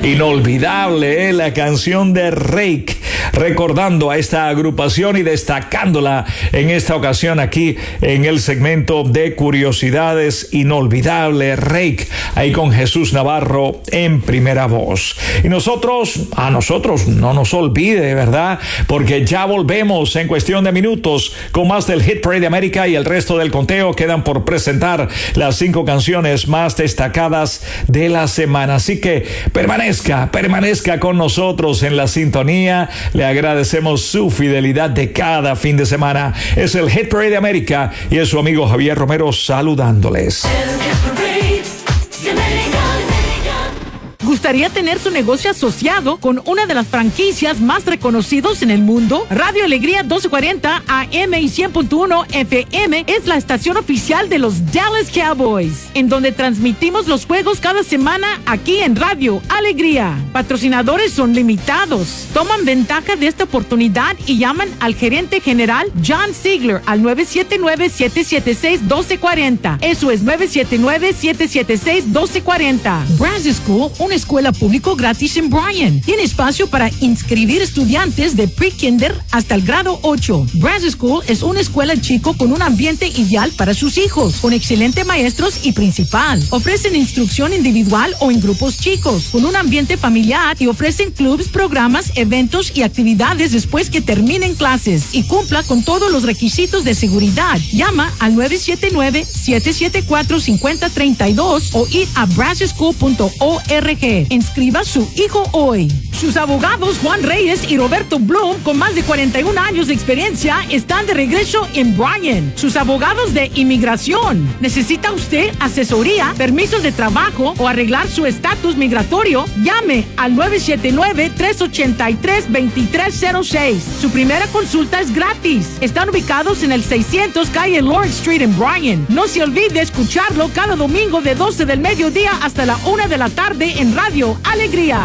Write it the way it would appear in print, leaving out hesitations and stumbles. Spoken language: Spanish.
Inolvidable, la canción de Rake, recordando a esta agrupación y destacándola en esta ocasión aquí en el segmento de curiosidades. Inolvidable, Rake, ahí con Jesús Navarro en primera voz. Y a nosotros no nos olvide, ¿verdad? Porque ya volvemos en cuestión de minutos con más del Hit Parade de América, y el resto del conteo. Quedan por presentar las 5 canciones más destacadas de la semana. Así que permanezca con nosotros en la sintonía. Le agradecemos su fidelidad de cada fin de semana. Es el Hit Parade de América y es su amigo Javier Romero saludándoles. ¿Gustaría tener su negocio asociado con una de las franquicias más reconocidos en el mundo? Radio Alegría 1240 AM y 100.1 FM es la estación oficial de los Dallas Cowboys, en donde transmitimos los juegos cada semana aquí en Radio Alegría. Patrocinadores son limitados. Toman ventaja de esta oportunidad y llaman al gerente general John Ziegler al 979-776-1240. Eso es 979-776-1240. Brazos School, una escuela público gratis en Bryan. Tiene espacio para inscribir estudiantes de pre-kinder hasta el grado 8. Brazos School es una escuela chico con un ambiente ideal para sus hijos, con excelentes maestros y principal. Ofrecen instrucción individual o en grupos chicos, con un ambiente familiar, y ofrecen clubs, programas, eventos y actividades después que terminen clases, y cumpla con todos los requisitos de seguridad. Llama al 979-774-5032 o ir a brazoschool.org. Inscriba a su hijo hoy. Sus abogados Juan Reyes y Roberto Bloom, con más de 41 años de experiencia, están de regreso en Bryan. Sus abogados de inmigración. ¿Necesita usted asesoría, permisos de trabajo o arreglar su estatus migratorio? Llame al 979-383-2306. Su primera consulta es gratis. Están ubicados en el 600 calle Lawrence Street en Bryan. No se olvide escucharlo cada domingo de 12 del mediodía hasta la 1 de la tarde en Radio Alegría.